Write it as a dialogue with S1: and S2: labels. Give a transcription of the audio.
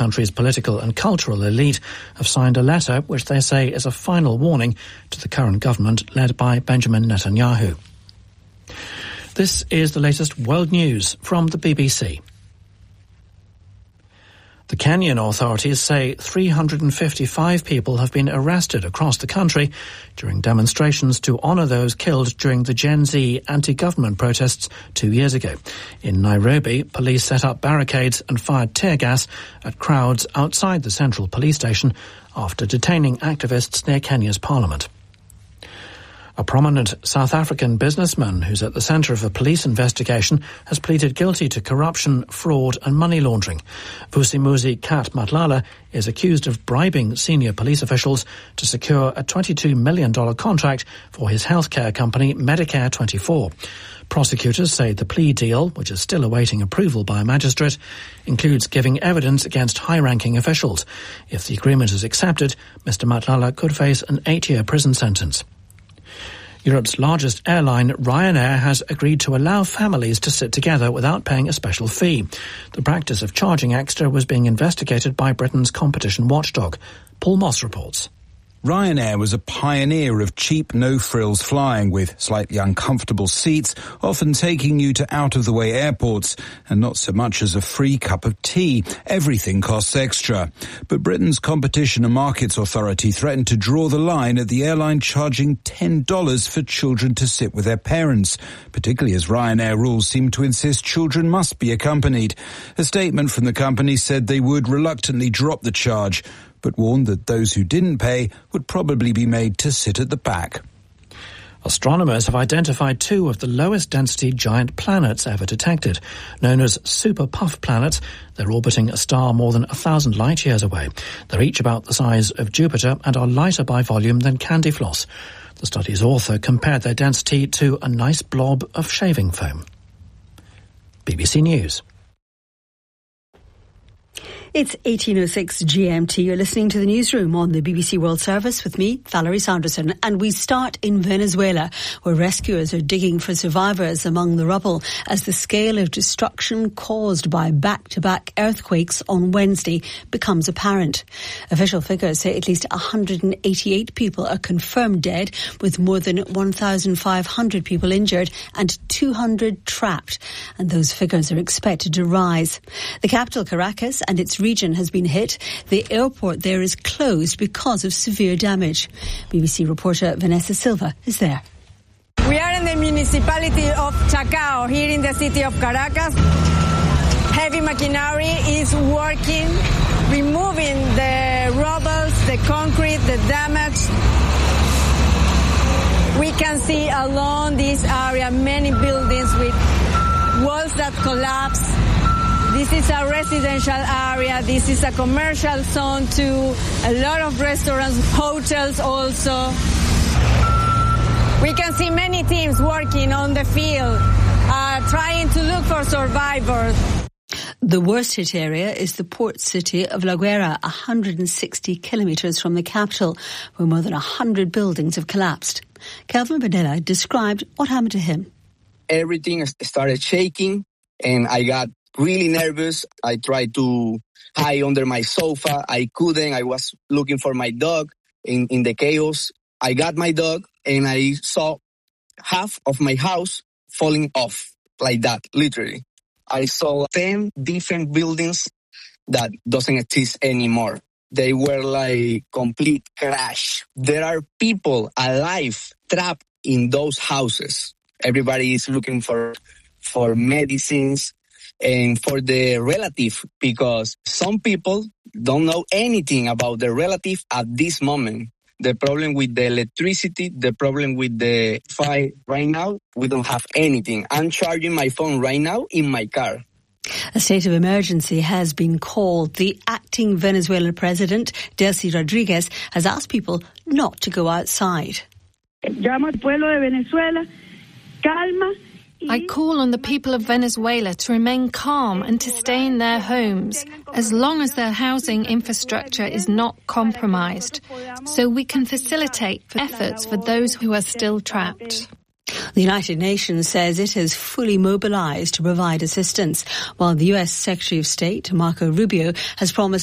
S1: country's political and cultural elite have signed a letter which they say is a final warning to the current government led by Benjamin Netanyahu. This is the latest world news from the BBC. The Kenyan authorities say 355 people have been arrested across the country during demonstrations to honour those killed during the Gen Z anti-government protests 2 years ago. In Nairobi, police set up barricades and fired tear gas at crowds outside the central police station after detaining activists near Kenya's parliament. A prominent South African businessman who's at the centre of a police investigation has pleaded guilty to corruption, fraud and money laundering. Vusimuzi Kat Matlala is accused of bribing senior police officials to secure a $22 million contract for his healthcare company Medicare 24. Prosecutors say the plea deal, which is still awaiting approval by a magistrate, includes giving evidence against high-ranking officials. If the agreement is accepted, Mr Matlala could face an 8-year prison sentence. Europe's largest airline, Ryanair, has agreed to allow families to sit together without paying a special fee. The practice of charging extra was being investigated by Britain's competition watchdog. Paul Moss reports.
S2: Ryanair was a pioneer of cheap, no-frills flying with slightly uncomfortable seats, often taking you to out-of-the-way airports, and not so much as a free cup of tea. Everything costs extra. But Britain's Competition and Markets Authority threatened to draw the line at the airline charging $10 for children to sit with their parents, particularly as Ryanair rules seem to insist children must be accompanied. A statement from the company said they would reluctantly drop the charge, but warned that those who didn't pay would probably be made to sit at the back.
S1: Astronomers have identified 2 of the lowest density giant planets ever detected. Known as super puff planets, they're orbiting a star more than 1,000 light years away. They're each about the size of Jupiter and are lighter by volume than candy floss. The study's author compared their density to a nice blob of shaving foam. BBC News.
S3: It's 18:06 GMT. You're listening to the newsroom on the BBC World Service with me, Valerie Sanderson. And we start in Venezuela, where rescuers are digging for survivors among the rubble as the scale of destruction caused by back-to-back earthquakes on Wednesday becomes apparent. Official figures say at least 188 people are confirmed dead, with more than 1,500 people injured and 200 trapped. And those figures are expected to rise. The capital, Caracas, and its region has been hit. The airport there is closed because of severe damage. BBC reporter Vanessa Silva is there.
S4: We are in the municipality of Chacao, here in the city of Caracas. Heavy machinery is working, removing the rubble, the concrete, the damage. We can see along this area many buildings with walls that collapse. This is a residential area. This is a commercial zone too. A lot of restaurants, hotels also. We can see many teams working on the field, trying to look for survivors.
S3: The worst hit area is the port city of La Guaira, 160 kilometres from the capital, where more than 100 buildings have collapsed. Calvin Padilla described what happened to him.
S5: Everything started shaking, and I got really nervous. I tried to hide under my sofa. I couldn't. I was looking for my dog in the chaos. I got my dog and I saw half of my house falling off like that, literally. I saw 10 different buildings that doesn't exist anymore. They were like complete crash. There are people alive trapped in those houses. Everybody is looking for medicines. And for the relative, because some people don't know anything about the relative at this moment. The problem with the electricity, the problem with the fire right now, we don't have anything. I'm charging my phone right now in my car.
S3: A state of emergency has been called. The acting Venezuelan president, Delcy Rodriguez, has asked people not to go outside.
S6: Llamo al pueblo de Venezuela, calma.
S7: I call on the people of Venezuela to remain calm and to stay in their homes as long as their housing infrastructure is not compromised, so we can facilitate efforts for those who are still trapped.
S3: The United Nations says it has fully mobilized to provide assistance, while the U.S. Secretary of State, Marco Rubio, has promised